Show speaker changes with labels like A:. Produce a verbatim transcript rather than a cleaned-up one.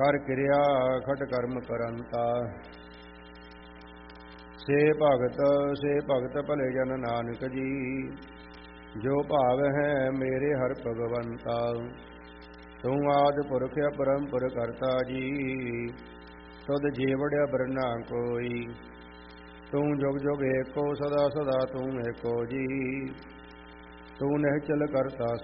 A: ਕਰ ਕਿਰਿਆ ਖਟ ਕਰਮ ਕਰੰਤਾ। ਸੇ ਭਗਤ ਸੇ ਭਗਤ ਭਲੇ ਜਨ ਨਾਨਕ ਜੀ, ਜੋ ਭਾਵ ਹੈ ਮੇਰੇ ਹਰਿ ਭਗਵੰਤਾ। ਤੂੰ ਆਦਿ ਪੁਰਖ ਅਪਰੰਪਰ ਕਰਤਾ ਜੀ, ਤੁਧ ਜੀਵੜਿਆ ਬਰਨਾ ਕੋਈ। ਤੂੰ ਜੁਗ ਜੁਗ ਏਕੋ ਸਦਾ ਸਦਾ ਤੂੰ ਏਕੋ ਜੀ, ਤੂੰ ਨਿਹਚਲ ਕਰਤਾ